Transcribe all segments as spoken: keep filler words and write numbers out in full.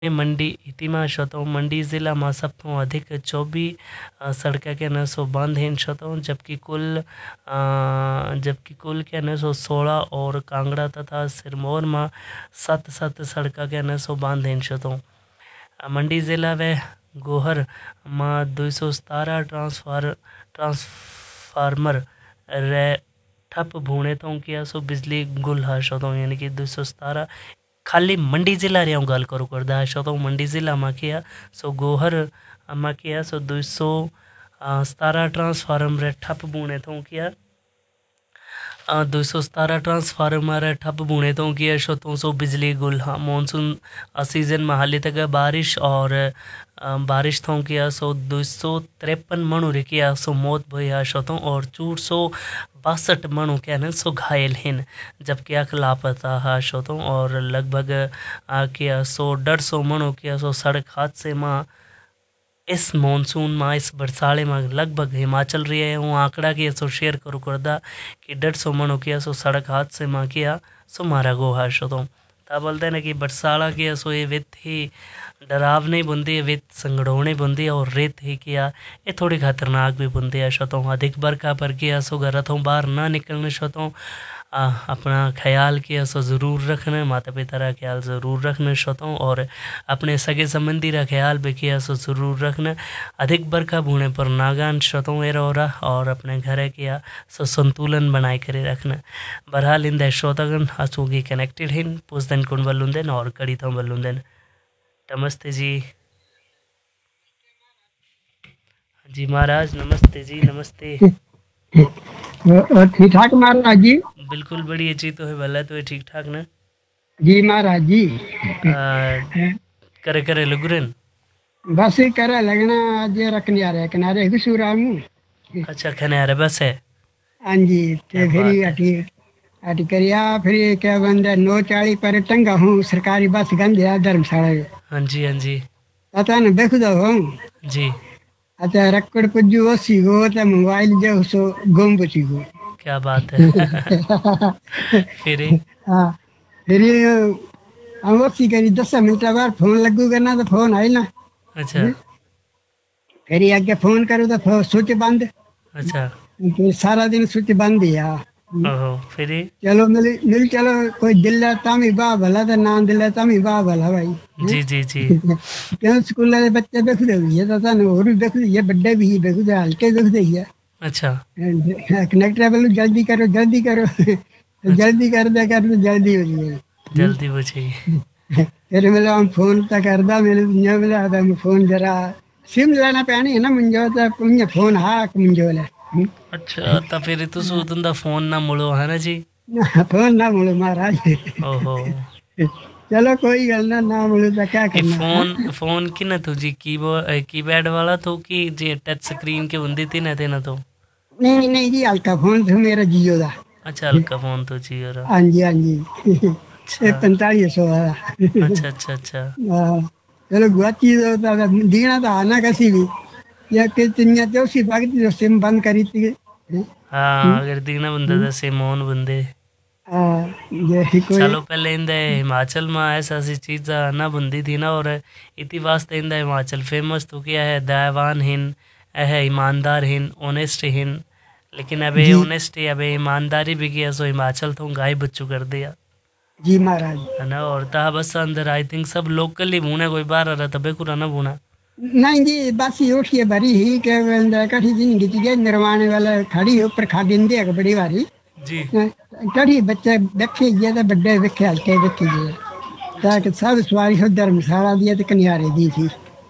मंडी इतिमा शतों मंडी ज़िला में सब तो अधिक चौबीस सड़कें के नौ सौ बानवे शतों जबकि कुल अ, जबकि कुल के नौ सौ सोलह और कांगड़ा तथा सिरमौर में सत सत सड़कें के नौ सौ बानवे शतों मंडी ज़िला व गोहर में दो सौ सतारह ट्रांसफार ट्रांसफार्मर रे ठप भूने तो किया सो बिजली गुल हाशो तो यानी कि दो सौ सतारह खाली मंडी जिला रे गल करूँ करदा हाशो तो मंडी जिला में किया सो गोहर में किया सो दो सौ सतारह ट्रांसफार्मर रे ठप भूने तो किया दो सौ सतारह ट्रांसफार्मर ठप बुने तो किया शतों सौ बिजली गुल हाँ मानसून सीजन में हाली तक बारिश और अ, बारिश थों किया सो दो सौ तिरपन मणु रे किया सो मौत भया शतों और चूर सौ बासठ मणु क्या न सो घायल हैं जबकि अख लापता हा शतों और लगभग अ, किया सो डेढ़ सौ मणु किया सो सड़क हादसे में इस मानसून में इस बरसाले में लगभग हिमाचल रही है वो आंकड़ा किया सो शेयर करूँ करदा कि डेढ़ सौ मणु किया सो सड़क हादसे में किया सो मारा गो हाशो तो ता बोलते हैं ना कि बरसाला किया सो ये वित ही डरावनी बुंदी है वित संगड़ोने बुंदी है और रेत ही किया ये थोड़ी खतरनाक भी बुंदी है शतों अधिक बरखा पर किया सो घर थों बाहर ना निकलने शतों आ, अपना ख्याल किया सो ज़रूर रखना माता पिता का ख्याल ज़रूर रखना शतों और अपने सगे संबंधी का ख्याल भी किया सो ज़रूर रखना अधिक बरखा भूने पर नागान शतों ए रो रहा और अपने घर किया सो संतुलन बनाए करे रखना बहरहाल इन श्रोतागण हसूगी कनेक्टेड हैं पुस्तन कुन बल्लुंदन और कड़ी तो बल्लुंदन नमस्ते जी जी महाराज नमस्ते जी नमस्ते और ठीक ठाक महाराज जी बिल्कुल बढ़िया जी तो है भला तो है ठीक ठाक ना जी महाराज जी आ, करे करे लुगरन बस ही करे लगना आज रखने आ रहे किनारे गुसूरा मुँह अच्छा खने आ रहे बस है हाँ जी क्या ते फिर बात है अटी अटी करिया फिर क्या बंदा नौ चाली पर टंगा हूँ सरकारी बस गंदे धर्मशाला में हाँ जी हाँ जी पता न देखदा हूँ जी अच्छा रकड़ पुजू ओसी गो तो मोबाइल जो सो गुम बची गो क्या बात है फिर हाँ फिर हम ओसी करी दस मिनट बाद फोन लगू करना तो फोन आई ना अच्छा फिर आगे फोन करो तो फो- स्विच बंद अच्छा फिर सारा दिन स्विच बंद ही आ ओहो फिर चलो मिल मिल चलो कोई दिल है तम ही बाह भला तो ना दिल है तम ही बाह भला भाई जी जी जी क्यों स्कूल के बच्चे देखते हुई है तो तन और भी देखते ही है बड़े भी देखते हल्के देखते ही है अच्छा कनेक्टर बोलो जल्दी करो जल्दी करो अच्छा जल्दी कर दे कर दे जल्दी हो जाएगी जल्दी बची फिर मिला हम फोन तक करदा मेरे दुनिया मिला था फोन जरा सिम लेना पैनी है ना मुंजो तो मुंजो फोन हाक मुंजो ले अच्छा तो फिर तो सूतन फोन ना मुड़ो है ना जी फोन ना बोलो महाराज ओहो चलो कोई गल ना ना बोलो तो क्या ये करना है फोन फोन की ना तो जी कीबोर्ड कीपैड वाला तो कि जी टच स्क्रीन के बंदी थी ना थे ना तो नहीं नहीं जी हल्का फोन था मेरा जियो का अच्छा हल्का फोन तो जी हो रहा हाँ जी हाँ जी अच्छा पैंतालीस सौ वाला अच्छा अच्छा अच्छा हाँ, चलो गुआची तो तो दीना तो आना कैसी भी या कि तिन्या तो उसी भाग जो सिम बंद करी थी हाँ अगर दीना बंदे दा सिमोन बंदे हाँ, ये कोई चलो पहले इंदे हिमाचल में ऐसा ऐसी चीज़ ना बंदी थी ना और इति वास्ते इंदा हिमाचल फेमस तो क्या है दयावान हिन है ईमानदार हिन ऑनेस्ट हिन लेकिन अबे जी ऑनेस्टी अबे ईमानदारी भी किया सो हिमाचल तो गाय बच्चू कर दिया जी महाराज है ना और ता बस अंदर आई थिंक सब लोकल ही भूना कोई बाहर आ रहा तबे कुरा ना भूना नहीं जी बस ये उठिए भरी ही के अंदर कठी दिन की चीजें निर्माण वाला खड़ी है ऊपर खा दिन दे बड़ी वारी जी कठी बच्चे देखे गए तो बड़े देखे हल्के देखे गए अच्छा ताकि सब सवारी हो धर्मशाला दिया तो कन्यारे दी थी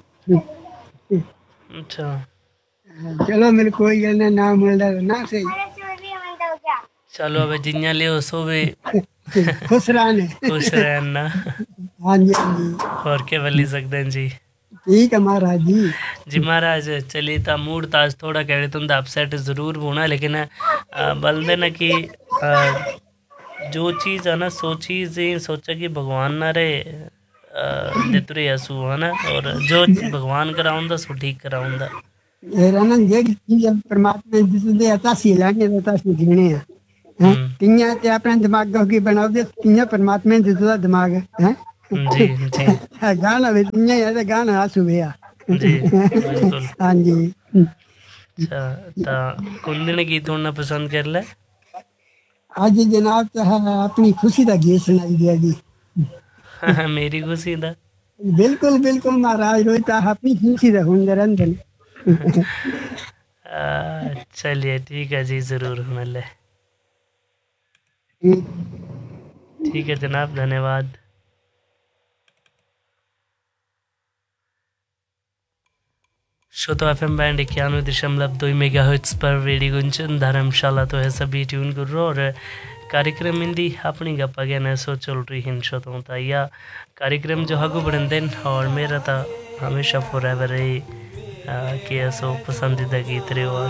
अच्छा चलो मेरे कोई गल ना ना मिल रहा ना सही चलो अबे जिन्या ले सो भी खुश रहने खुश रहन ना हाँ जी हाँ जी और क्या बली सकते हैं जी ठीक है महाराज जी जी महाराज चलिए ता मूड ताज थोड़ा कह रहे तुम अपसेट जरूर होना लेकिन आ, बल देना कि आ, जो चीज़ है ना सो चीज़ ही सोचा कि भगवान ना रे दितरे असू है ना और जो भगवान कराउंदा सो ठीक कराउंदा ये रहना ये चीज परमात्मा जिसने अता सी लाने अता सी जीने हैं हम्म कियां ते अपने दिमाग की बनाओ दे कियां परमात्मा ने दिता दिमाग है जी जी गाना भी इ'यां ही है ते गाना आंसू भी आ जी बिल्कुल। हाँ जी अच्छा ता कुंदन गीत सुनना पसंद कर ले? अज जनाब तो है अपनी खुशी का गीत सुनाई दिया जी मेरी खुशी दा बिल्कुल बिल्कुल महाराज रोहिता अपनी खुशी का सुनते रहते हैं आ, चलिए ठीक है जी ज़रूर सुन ले। ठीक है जनाब धन्यवाद। श्रोता एफ एम बैंड इक्यानवे दशमलव दो मेगा हर्ट्स पर रेडियो गुंजन धर्मशाला तो है सभी ट्यून कर रो और कार्यक्रम इंदी अपनी गप्पा गहना सो चल रही हिंद श्रोताओं ता या कार्यक्रम जो हगू बढ़न और मेरा था हमेशा फॉर एवर कि सो पसंदीदा गीत रहे